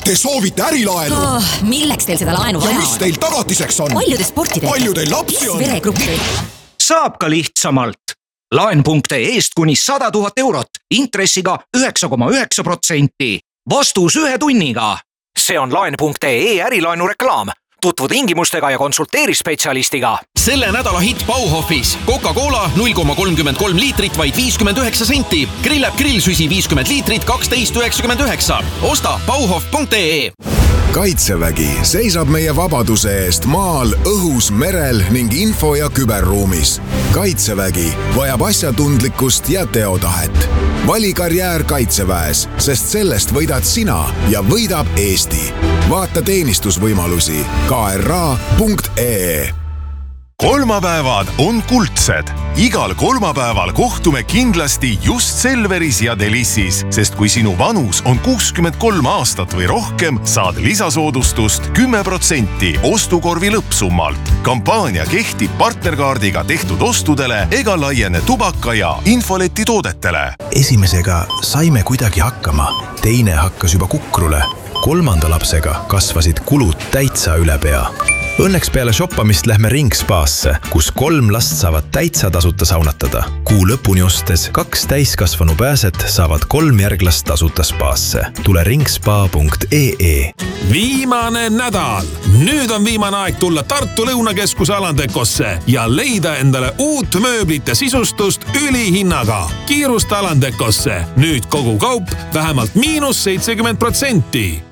Te soovite ärilaenu? Milleks teil seda laenu vaja on? Ja mis teil tagatiseks on? Palju te sporti teete? Palju teil lapsi on? Veregruppi? Saab ka lihtsamalt. Laen.eest kuni 100 000 eurot, intressiga 9,9%. Vastus 1 tunniga. See on Laen.ee ärilaenu reklaam. Tutvu tingimustega ja konsulteeri spetsialistiga. Selle nädala hitt Bauhofis. Coca-Cola 0,33 liitrit vaid 59 senti. Grillab grillsüsi 50 liitrit 12,99. Osta bauhof.ee. Kaitsevägi seisab meie vabaduse eest maal, õhus, merel ning info- ja küberruumis. Kaitsevägi vajab asjatundlikkust ja teotahet. Vali karjäär Kaitseväes, sest sellest võidad sina ja võidab Eesti. Vaata teenistusvõimalusi kra.ee. Kolmapäevad on kuldsed. Igal kolmapäeval kohtume kindlasti just Selveris ja Delissis, sest kui sinu vanus on 63 aastat või rohkem, saad lisasoodustust 10% ostukorvi lõppsummalt. Kampaania kehtib partnerkaardiga tehtud ostudele ega laiene tubaka ja infoleti toodetele. Esimesega saime kuidagi hakkama, teine hakkas juba kukrule. 3. lapsega kasvasid kulud täitsa üle pea. Õnneks peale shoppamist lähme Ringspaasse, kus 3 last saavad täitsa tasuta saunatada. Kuu lõpuni ostes 2 täiskasvanu pääset saavad 3 järglast tasuta spaasse. Tule ringspa.ee. Viimane nädal. Nüüd on viimane aeg tulla Tartu Lõunakeskuse Alandekosse ja leida endale uut mööblite sisustust ülihinnaga. Kiirusta Alandekosse. Nüüd kogu kaup vähemalt -70%.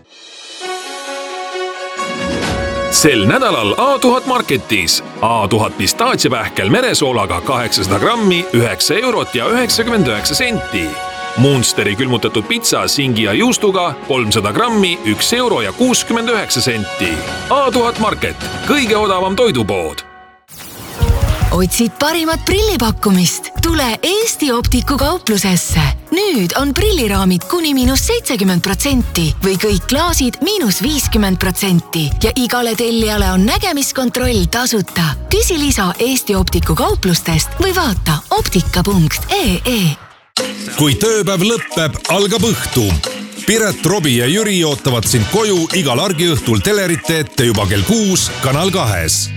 Sel nädalal A1000 Marketis. A1000 pistaatsiapähkel meresoolaga 800 grammi, 9 eurot ja 99 senti. Munsteri külmutatud pitsa singi ja juustuga 300 grammi, 1 euro ja 69 senti. A1000 Market, kõige odavam toidupood. Otsid parimat prillipakkumist? Tule Eesti Optiku kauplusesse. Nüüd on prilliraamid kuni -70% või kõik klaasid -50% ja igale tellijale on nägemiskontroll tasuta. Küsi lisa Eesti Optiku kauplustest või vaata optika.ee. Kui tööpäev lõppeb, algab õhtu. Piret, Robi ja Jüri ootavad sind koju igal argiõhtul telerite ette juba kell 6 Kanal 2.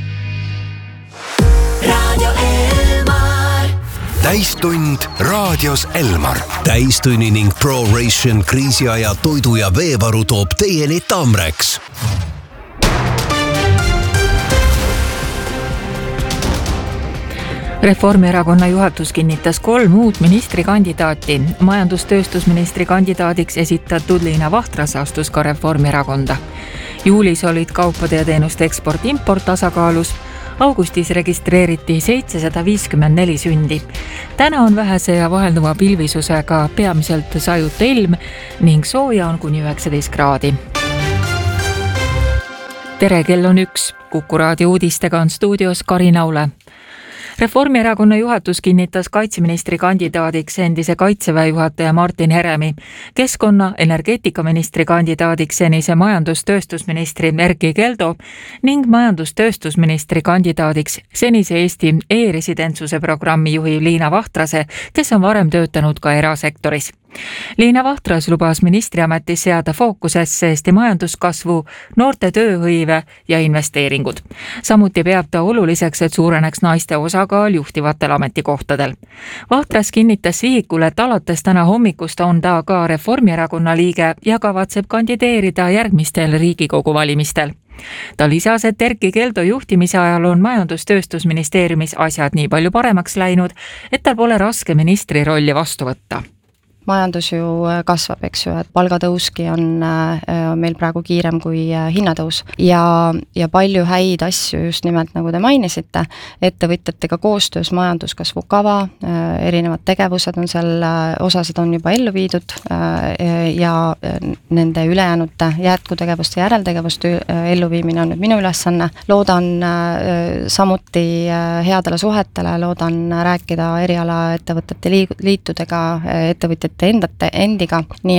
Radio Elmar. Täistund raadios Elmar. Täistunni ning ProRation kriisiaja toidu ja veevaru toob teieni Tamreks. Reformierakonna juhatus kinnitas 3 uut ministrikandidaati. Majandustööstusministri kandidaadiks esitatud Liina Vahtraas astus ka Reformierakonda. Juulis olid kaupade ja teenuste eksport-import tasakaalus. Augustis registreeriti 754 sündi. Täna on vähese ja vahelduva pilvisusega peamiselt sajuta ilm ning sooja on kuni 19 kraadi. Tere, kell on 1. Kuku raadio uudistega on stuudios Karin Aule. Reformierakonna juhatus kinnitas kaitseministri kandidaadiks endise kaitseväe juhataja Martin Heremi, keskkonna- energeetikaministri kandidaadiks senise majandustööstusministri Erkki Keldo ning majandustööstusministri kandidaadiks senise Eesti e-residentsuse programmi juhi Liina Vahtrase, kes on varem töötanud ka erasektoris. Liina Vahtras lubas ministriametis seada fookusesse Eesti majanduskasvu, noorte tööhõive ja investeeringud. Samuti peab ta oluliseks, et suureneks naiste osakaal juhtivatel ametikohtadel. Vahtras kinnitas sihikule, et alates täna hommikust on ta ka Reformierakonna liige ja kavatseb kandideerida järgmistel Riigikogu valimistel. Ta lisas, et Erkki Keldo juhtimise ajal on majandustööstusministeeriumis asjad nii palju paremaks läinud, et tal pole raske ministri rolli vastu võtta. Majandus ju kasvab, eks ju, et palgatõuski on meil praegu kiirem kui hinnatõus ja palju häid asju just nimelt, nagu te mainisite, ettevõtjatega koostöös majanduskasvu kava, erinevad tegevused on seal, osasid on juba ellu viidud ja nende ülejäänute jätkutegevuste ja järeltegevuste elluviimine on nüüd minu ülesanne. Loodan samuti headele suhetele, loodan rääkida eriala ettevõtete liitudega, ettevõtjate endiga, nii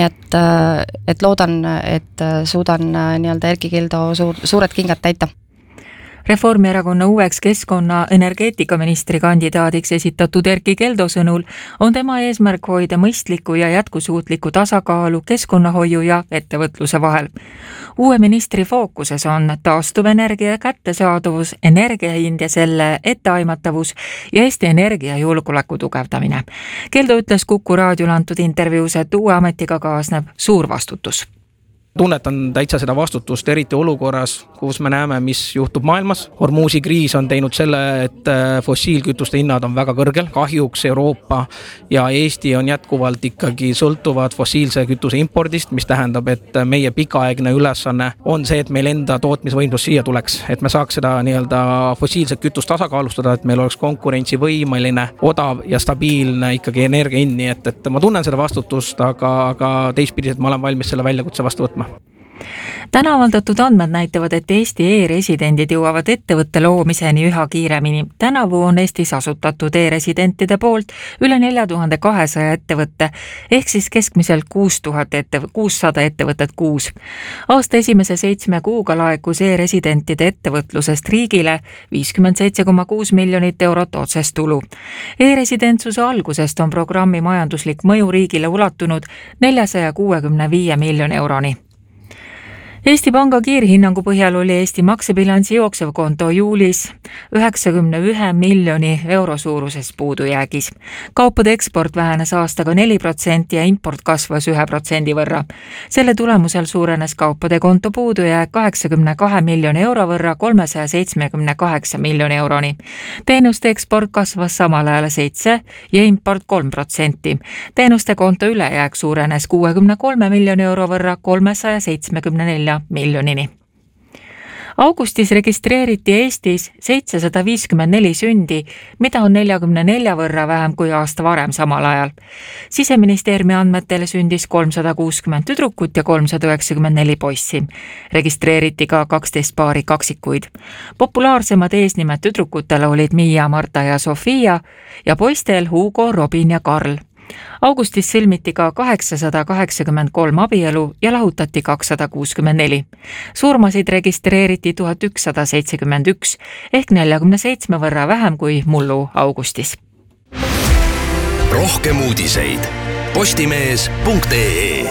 et loodan, et suudan nii-öelda Erkki Keldo suured kingad täita. Reformierakonna uueks keskkonna energeetikaministri kandidaadiks esitatud Erkki Keldo sõnul on tema eesmärk hoida mõistliku ja jätkusuutliku tasakaalu keskkonnahoiu ja ettevõtluse vahel. Uue ministri fookuses on taastuvenergia kättesaadavus, energiahind ja selle etteaimatavus ja Eesti energiajulgeoleku tugevdamine. Keldo ütles Kuku raadiole antud intervjuus, et uue ametiga kaasneb suur vastutus. Tunnetan täitsa seda vastutust, eriti olukorras, kus me näeme, mis juhtub maailmas. Hormuzi kriis on teinud selle, et fossiilkütuste hinnad on väga kõrgel. Kahjuks Euroopa ja Eesti on jätkuvalt ikkagi sõltuvad fossiilse kütuse impordist, mis tähendab, et meie pikaaegne ülesanne on see, et meil enda tootmisvõimlus siia tuleks, et me saaks seda nii-öelda fossiilset kütust tasakaalustada, et meil oleks konkurentsivõimeline, odav ja stabiilne ikkagi energia hind, nii et ma tunnen seda vastutust, aga teistpidi, et ma olen valmis selle väljakutse vastu võtma. Täna avaldatud andmed näitavad, et Eesti e-residendid jõuavad ettevõtte loomiseni üha kiiremini. Tänavu on Eestis asutatud e-residentide poolt üle 4200 ettevõtte, ehk siis keskmiselt 600 ettevõtet kuus. Aasta esimese 7 kuuga laekus e-residentide ettevõtlusest riigile 57,6 miljonit eurot otsest tulu. E-residentsuse algusest on programmi majanduslik mõju riigile ulatunud 465 miljoni euroni. Eesti Panga kiirhinnangu põhjal oli Eesti maksebilansi jooksevkonto juulis 91 miljoni euro suuruses puudujäägis. Kaupade eksport vähenes aastaga 4% ja import kasvas 1% võrra. Selle tulemusel suurenes kaupade konto puudujääk 82 miljoni euro võrra 378 miljoni euroni. Teenuste eksport kasvas samal ajal 7% ja import 3%. Teenuste konto ülejääk suurenes 63 miljoni euro võrra 374 miljonini. Augustis registreeriti Eestis 754 sündi, mida on 44 võrra vähem kui aasta varem samal ajal. Siseministeeriumi andmetel sündis 360 tüdrukut ja 394 poissi. Registreeriti ka 12 paari kaksikuid. Populaarsemad eesnimed tüdrukutele olid Miia, Marta ja Sofia ja poistel Hugo, Robin ja Karl. Augustis sõlmiti ka 883 abielu ja lahutati 264. Surmasid registreeriti 1171 ehk 47 võrra vähem kui mullu augustis. Rohkem uudiseid postimees.ee.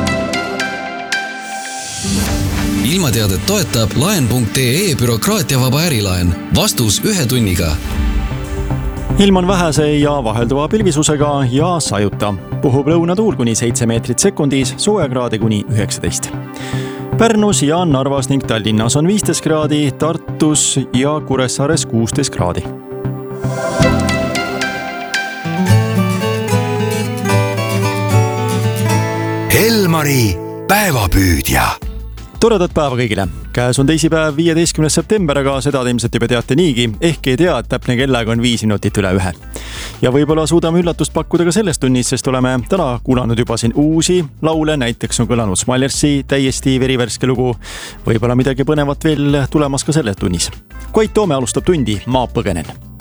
Ilmateadet toetab laen.ee bürokraatiavaba ärilaen. Vastus 1 tunniga. Ilm on vähese ja vahelduva pilvisusega ja sajuta. Puhub lõunatuul kuni 7 meetrit sekundis, soojakraade kuni 19. Pärnus ja Narvas ning Tallinnas on 15 kraadi, Tartus ja Kuressaares 16 kraadi. Elmari päevapüüdja. Toredat päeva kõigile. Käes on teisipäev 15. september, aga seda te ilmselt juba teate niigi, ehk ei tea, et täpne kellaga on 5 minutit üle 1. Ja võib-olla suudame üllatust pakkuda ka selles tunnis, sest oleme täna kuulanud juba siin uusi laule, näiteks on kõlanud Smilersi täiesti verivärske lugu, võib-olla midagi põnevat veel tulemas ka selles tunnis. Koit Toome alustab tundi, Ma põgenen.